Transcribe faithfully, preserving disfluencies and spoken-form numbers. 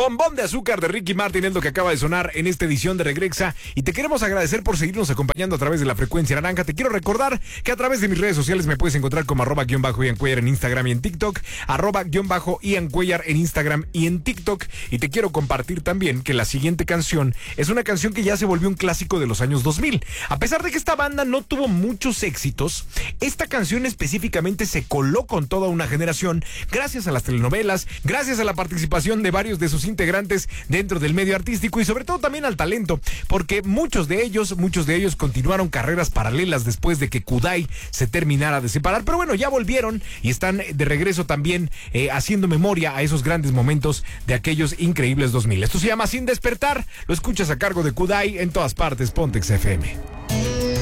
Bombón de azúcar de Ricky Martin es lo que acaba de sonar en esta edición de Regrexa y te queremos agradecer por seguirnos acompañando a través de la frecuencia naranja. Te quiero recordar que a través de mis redes sociales me puedes encontrar como arroba guión bajo Ian Cuellar en Instagram y en TikTok, arroba guión bajo Ian Cuellar en Instagram y en TikTok. Y te quiero compartir también que la siguiente canción es una canción que ya se volvió un clásico de los años dos mil. A pesar de que esta banda no tuvo muchos éxitos, esta canción específicamente se coló con toda una generación gracias a las telenovelas, gracias a la participación de varios de sus integrantes dentro del medio artístico y sobre todo también al talento, porque muchos de ellos, muchos de ellos continuaron carreras paralelas después de que Kudai se terminara de separar, pero bueno, ya volvieron y están de regreso también eh, haciendo memoria a esos grandes momentos de aquellos increíbles dos mil. Esto se llama Sin Despertar, lo escuchas a cargo de Kudai en todas partes, Pontex F M.